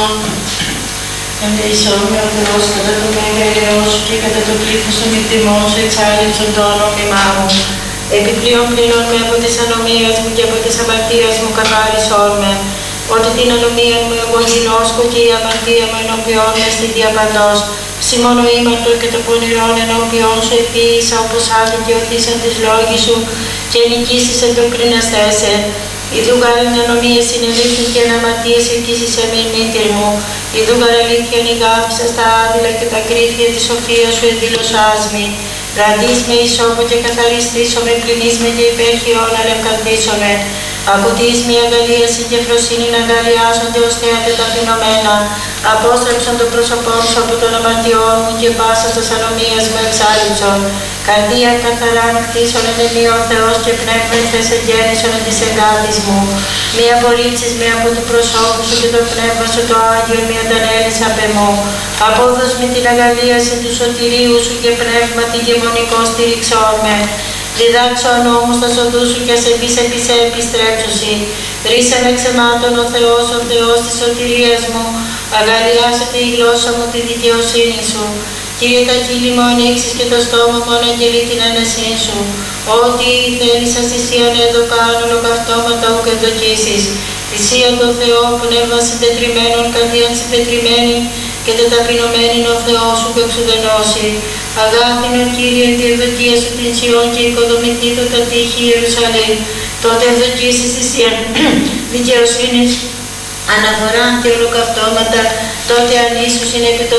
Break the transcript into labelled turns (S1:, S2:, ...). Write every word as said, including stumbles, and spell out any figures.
S1: Εμβεϊσόμαι ο Θεός κατά το μέγα σου και κατά το πλήθος των μυκτημών σου εξάλληψον το όνομά μου. Επιπλέον πλήνων με από τις ανομίες μου και από τις αμαρτίες μου καθάρισόν με. Ότι την ανομία μου εγώ γινώσκω και η αμαρτία μου ενώπιόν με στην διαπαντός. Σημώνω ήμαρτο και το πονηρόν ενώπιόν σου επίησα όπως άδικη οθήσαν τις λόγοι σου και νικήσεις εν το κριναστέσαι. Ιδού γάριν ανομίες συνελήφθην και αναμαρτίες εκκίσισε με η μήτηρ μου. Ιδού γαρ αλήθειαν ηγάπησα στα άδειλα και τα κρύφια της σοφίας σου εδήλωσάς μη. Ραντείς με ισόπο και καθαριστήσω με, πλυνείς με και υπέρχειον αλευκανθήσω με. Ακουτείς με αγαλίαση και φροσύνη να αγκαλιάζονται ως θέατε ταπεινωμένα. Απόστρεψον το πρόσωπό σου από των αμαρτιών μου και πάσα τας ανομίας μου εξάλληψον. Καρδία καθαράν κτίσον εν εμεί ο Θεός και πνεύμα εχθές εγγέννησον εν της εγκάτης μου. Μη απορρίψεις με από του προσώπου σου και το πνεύμα σου το Άγιο μη αντανέλεις απ' εμού. Απόδος με την αγαλίαση του σωτηρίου σου και πνεύμα την γεμονικό στηριξόν με. Διδάξω νόμους τα σοδού σου και σε πεις επί σε επιστρέψωση. Ρίσε με ξεμάτων ο Θεός, ο Θεός της σωτηρίας μου. Αγαλιάσετε η γλώσσα μου τη δικαιοσύνη σου. Κύριε τα χείλη μου ανοίξεις και το στόμα μου αναγγελεί την άνεσή σου. Ό,τι θέλεις θυσίαν εδώ κάνω ολοκαυτώματα ουκ εντοκίσεις. Θυσίαν το Θεό πνεύμα συντετριμένων, καρδίαν συντετριμένη και τεταπεινωμένην ο Θεός σου και εξουδενώσει. Αγάθινον Κύριε, διευδοκία σου την Σιών και οικοδομηθεί το τα τείχη Ιερουσαλήμ. Τότε ευδοκίσεις θυσίαν δικαιοσύνης, αναφοράν και ολοκαυτώματα, τότε ανήσουσιν επί το